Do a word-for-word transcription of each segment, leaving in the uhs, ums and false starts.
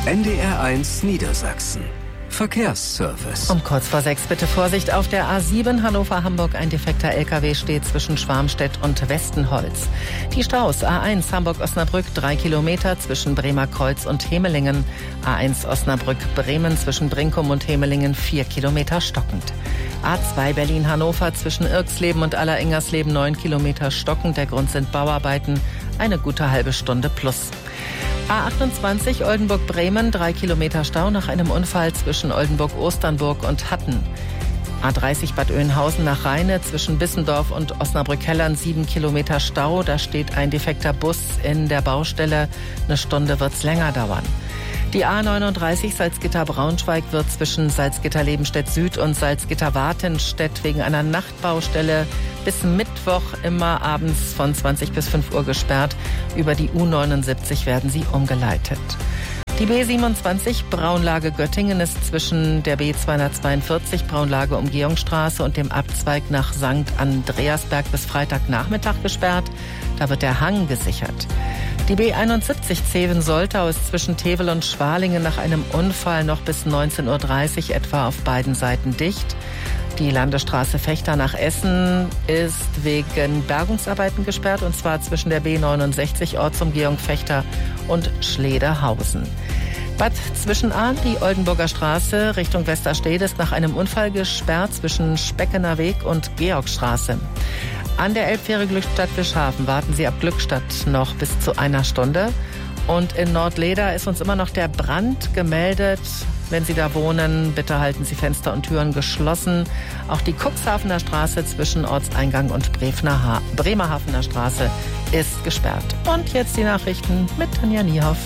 N D R eins Niedersachsen. Verkehrsservice. Um kurz vor sechs bitte Vorsicht auf der A sieben Hannover-Hamburg. Ein defekter L K W steht zwischen Schwarmstedt und Westenholz. Die Staus A eins Hamburg-Osnabrück drei Kilometer zwischen Bremerkreuz und Hemelingen. A eins Osnabrück-Bremen zwischen Brinkum und Hemelingen vier Kilometer stockend. A zwei Berlin-Hannover zwischen Irksleben und Alleringgersleben neun Kilometer stockend. Der Grund sind Bauarbeiten. Eine gute halbe Stunde plus. A achtundzwanzig Oldenburg-Bremen, drei Kilometer Stau nach einem Unfall zwischen Oldenburg-Osternburg und Hatten. A dreißig Bad Oeynhausen nach Rheine zwischen Bissendorf und Osnabrück-Hellern, sieben Kilometer Stau. Da steht ein defekter Bus in der Baustelle. Eine Stunde wird's länger dauern. Die A neununddreißig Salzgitter-Braunschweig wird zwischen Salzgitter-Lebenstedt-Süd und Salzgitter-Wartenstedt wegen einer Nachtbaustelle bis Mittwoch immer abends von zwanzig bis fünf Uhr gesperrt. Über die U neunundsiebzig werden sie umgeleitet. Die B siebenundzwanzig Braunlage Göttingen ist zwischen der B zweihundertzweiundvierzig Braunlage Umgehungsstraße und dem Abzweig nach Sankt Andreasberg bis Freitagnachmittag gesperrt. Da wird der Hang gesichert. Die B einundsiebzig Zeven-Soltau ist zwischen Tevel und Schwalingen nach einem Unfall noch bis neunzehn Uhr dreißig etwa auf beiden Seiten dicht. Die Landesstraße Fechter nach Essen ist wegen Bergungsarbeiten gesperrt, und zwar zwischen der B neunundsechzig Ortsumgehung Fechter und Schledehausen. Bad Zwischenahn, die Oldenburger Straße Richtung Westerstede ist nach einem Unfall gesperrt zwischen Speckener Weg und Georgstraße. An der Elbfähre Glückstadt-Wischhafen warten Sie ab Glückstadt noch bis zu einer Stunde. Und in Nordleder ist uns immer noch der Brand gemeldet. Wenn Sie da wohnen, bitte halten Sie Fenster und Türen geschlossen. Auch die Cuxhavener Straße zwischen Ortseingang und Bremerhavener Straße ist gesperrt. Und jetzt die Nachrichten mit Tanja Niehoff.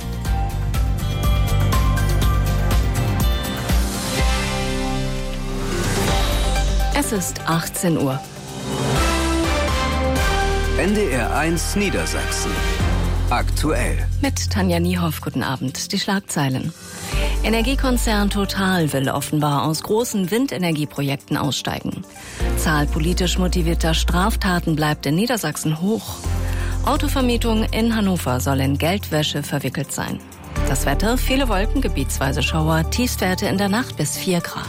Es ist achtzehn Uhr. N D R eins Niedersachsen. Aktuell. Mit Tanja Niehoff, guten Abend. Die Schlagzeilen. Energiekonzern Total will offenbar aus großen Windenergieprojekten aussteigen. Zahl politisch motivierter Straftaten bleibt in Niedersachsen hoch. Autovermietung in Hannover soll in Geldwäsche verwickelt sein. Das Wetter, viele Wolken, gebietsweise Schauer, Tiefstwerte in der Nacht bis vier Grad.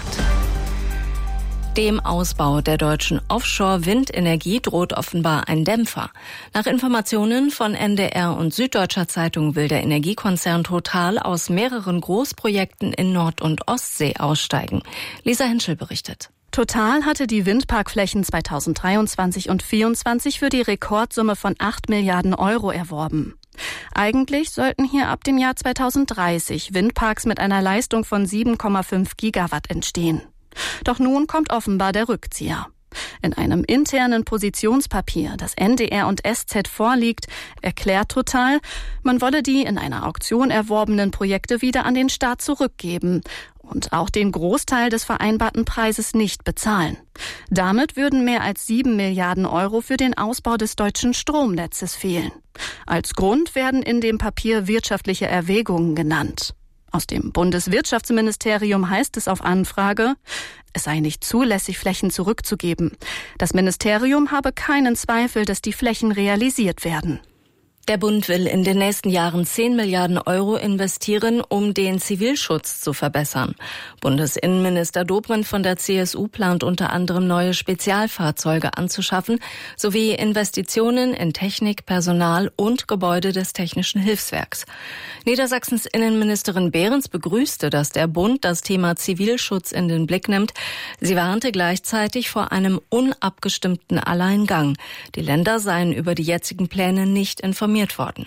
Dem Ausbau der deutschen Offshore-Windenergie droht offenbar ein Dämpfer. Nach Informationen von N D R und Süddeutscher Zeitung will der Energiekonzern Total aus mehreren Großprojekten in Nord- und Ostsee aussteigen. Lisa Henschel berichtet. Total hatte die Windparkflächen zweitausenddreiundzwanzig und vierundzwanzig für die Rekordsumme von acht Milliarden Euro erworben. Eigentlich sollten hier ab dem Jahr zweitausenddreißig Windparks mit einer Leistung von sieben Komma fünf Gigawatt entstehen. Doch nun kommt offenbar der Rückzieher. In einem internen Positionspapier, das N D R und S Z vorliegt, erklärt Total, man wolle die in einer Auktion erworbenen Projekte wieder an den Staat zurückgeben und auch den Großteil des vereinbarten Preises nicht bezahlen. Damit würden mehr als sieben Milliarden Euro für den Ausbau des deutschen Stromnetzes fehlen. Als Grund werden in dem Papier wirtschaftliche Erwägungen genannt. Aus dem Bundeswirtschaftsministerium heißt es auf Anfrage, es sei nicht zulässig, Flächen zurückzugeben. Das Ministerium habe keinen Zweifel, dass die Flächen realisiert werden. Der Bund will in den nächsten Jahren zehn Milliarden Euro investieren, um den Zivilschutz zu verbessern. Bundesinnenminister Dobrindt von der C S U plant unter anderem neue Spezialfahrzeuge anzuschaffen, sowie Investitionen in Technik, Personal und Gebäude des Technischen Hilfswerks. Niedersachsens Innenministerin Behrens begrüßte, dass der Bund das Thema Zivilschutz in den Blick nimmt. Sie warnte gleichzeitig vor einem unabgestimmten Alleingang. Die Länder seien über die jetzigen Pläne nicht informiert worden.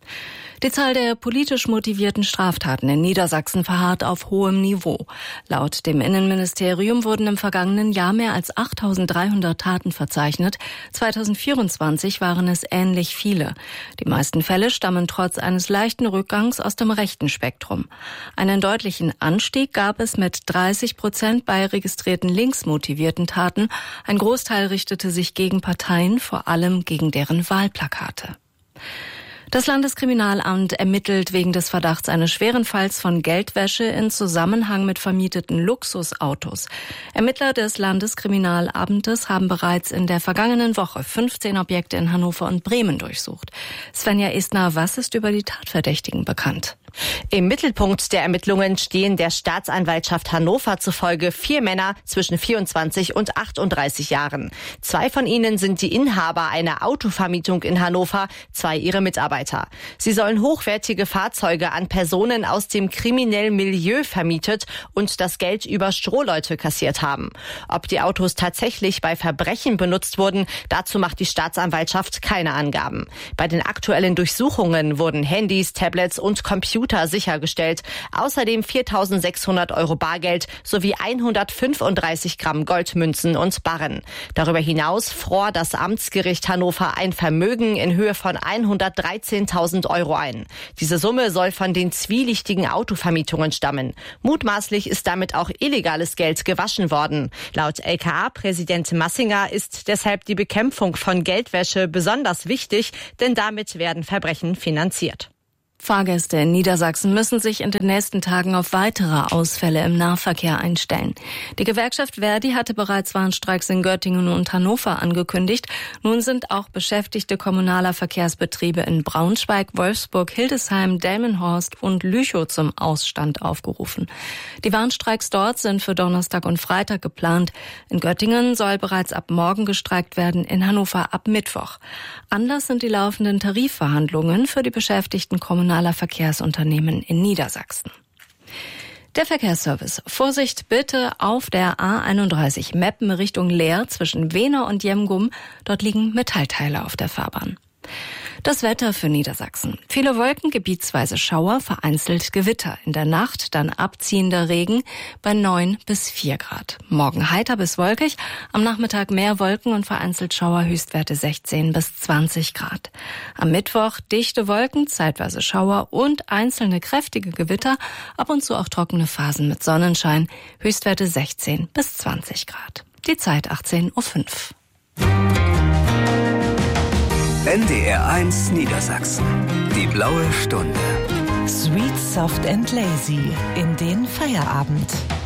Die Zahl der politisch motivierten Straftaten in Niedersachsen verharrt auf hohem Niveau. Laut dem Innenministerium wurden im vergangenen Jahr mehr als achttausenddreihundert Taten verzeichnet. zweitausendvierundzwanzig waren es ähnlich viele. Die meisten Fälle stammen trotz eines leichten Rückgangs aus dem rechten Spektrum. Einen deutlichen Anstieg gab es mit dreißig Prozent bei registrierten linksmotivierten Taten. Ein Großteil richtete sich gegen Parteien, vor allem gegen deren Wahlplakate. Das Landeskriminalamt ermittelt wegen des Verdachts eines schweren Falls von Geldwäsche in Zusammenhang mit vermieteten Luxusautos. Ermittler des Landeskriminalamtes haben bereits in der vergangenen Woche fünfzehn Objekte in Hannover und Bremen durchsucht. Svenja Estner, was ist über die Tatverdächtigen bekannt? Im Mittelpunkt der Ermittlungen stehen der Staatsanwaltschaft Hannover zufolge vier Männer zwischen vierundzwanzig und achtunddreißig Jahren. Zwei von ihnen sind die Inhaber einer Autovermietung in Hannover, zwei ihre Mitarbeiter. Sie sollen hochwertige Fahrzeuge an Personen aus dem kriminellen Milieu vermietet und das Geld über Strohleute kassiert haben. Ob die Autos tatsächlich bei Verbrechen benutzt wurden, dazu macht die Staatsanwaltschaft keine Angaben. Bei den aktuellen Durchsuchungen wurden Handys, Tablets und Computer sichergestellt. Außerdem viertausendsechshundert Euro Bargeld sowie hundertfünfunddreißig Gramm Goldmünzen und Barren. Darüber hinaus fror das Amtsgericht Hannover ein Vermögen in Höhe von hundertdreizehntausend Euro ein. Diese Summe soll von den zwielichtigen Autovermietungen stammen. Mutmaßlich ist damit auch illegales Geld gewaschen worden. Laut L K A-Präsident Massinger ist deshalb die Bekämpfung von Geldwäsche besonders wichtig, denn damit werden Verbrechen finanziert. Fahrgäste in Niedersachsen müssen sich in den nächsten Tagen auf weitere Ausfälle im Nahverkehr einstellen. Die Gewerkschaft Verdi hatte bereits Warnstreiks in Göttingen und Hannover angekündigt. Nun sind auch Beschäftigte kommunaler Verkehrsbetriebe in Braunschweig, Wolfsburg, Hildesheim, Delmenhorst und Lüchow zum Ausstand aufgerufen. Die Warnstreiks dort sind für Donnerstag und Freitag geplant. In Göttingen soll bereits ab morgen gestreikt werden, in Hannover ab Mittwoch. Anlass sind die laufenden Tarifverhandlungen für die Beschäftigten kommunaler Verkehrsunternehmen in Niedersachsen. Der Verkehrsservice. Vorsicht bitte auf der A einunddreißig Meppen Richtung Leer zwischen Wehner und Jemgum. Dort liegen Metallteile auf der Fahrbahn. Das Wetter für Niedersachsen. Viele Wolken, gebietsweise Schauer, vereinzelt Gewitter. In der Nacht dann abziehender Regen bei neun bis vier Grad. Morgen heiter bis wolkig, am Nachmittag mehr Wolken und vereinzelt Schauer, Höchstwerte sechzehn bis zwanzig Grad. Am Mittwoch dichte Wolken, zeitweise Schauer und einzelne kräftige Gewitter, ab und zu auch trockene Phasen mit Sonnenschein, Höchstwerte sechzehn bis zwanzig Grad. Die Zeit achtzehn Uhr fünf. N D R eins Niedersachsen. Die blaue Stunde. Sweet, soft and lazy in den Feierabend.